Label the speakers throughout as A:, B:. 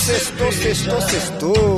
A: Sextou.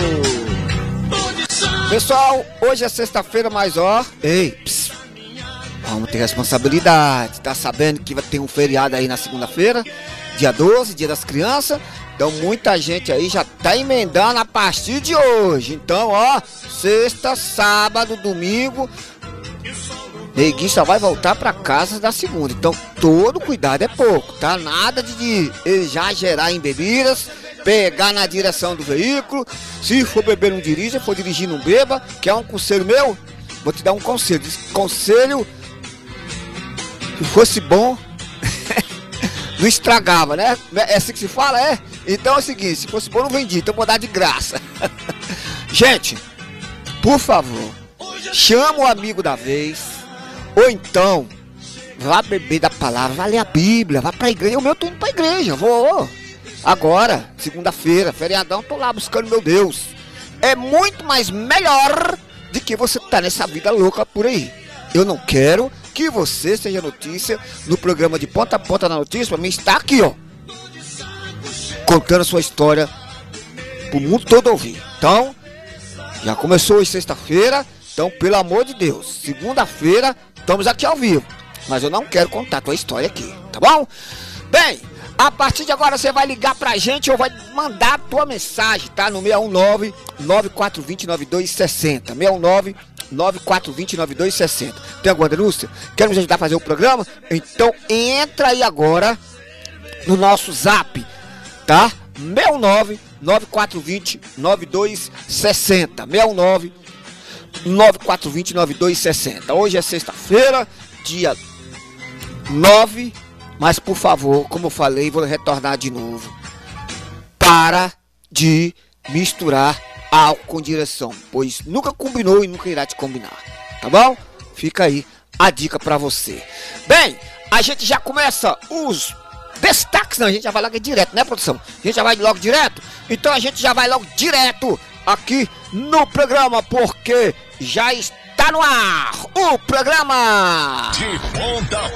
A: Pessoal, hoje é sexta-feira, mas ó, vamos ter responsabilidade. Tá sabendo que vai ter um feriado aí na segunda-feira, dia 12, dia das crianças. Então muita gente aí já tá emendando a partir de hoje. Então ó, sexta, sábado, domingo, neguinho só vai voltar pra casa da segunda. Então todo cuidado é pouco, tá? Nada de exagerar em bebidas, pegar na direção do veículo. Se for beber, não dirija. Se for dirigir, não beba. Quer um conselho meu? Vou te dar um conselho. Conselho, se fosse bom não estragava, né? É assim que se fala, é? Então é o seguinte, se fosse bom não vendia, então vou dar de graça. Gente, por favor, chama o amigo da vez, ou então vá beber da palavra, vá ler a Bíblia, vá pra igreja. O meu tô indo pra igreja, vou agora, segunda-feira, feriadão, tô lá buscando meu Deus. É muito mais melhor do que você tá nessa vida louca por aí. Eu não quero que você seja notícia no programa de ponta a ponta na notícia. Pra mim está aqui, ó, contando a sua história pro mundo todo ouvir. Então, já começou hoje sexta-feira. Então, pelo amor de Deus, segunda-feira estamos aqui ao vivo. Mas eu não quero contar a tua história aqui, tá bom? Bem, a partir de agora você vai ligar pra gente ou vai mandar a tua mensagem, tá? No 619-9420-9260. 619-9420-9260. Tem alguma denúncia? Quer nos ajudar a fazer o programa? Então entra aí agora no nosso zap, tá? 619-9420-9260. 619-9420-9260. Hoje é sexta-feira, dia 9. Mas por favor, como eu falei, vou retornar de novo. Para de misturar álcool com direção, pois nunca combinou e nunca irá te combinar, tá bom? Fica aí a dica pra você. Bem, a gente já começa os destaques, não, a gente já vai logo direto, né, produção? A gente já vai logo direto? Então a gente já vai logo direto aqui no programa, porque já está no ar o programa de ponta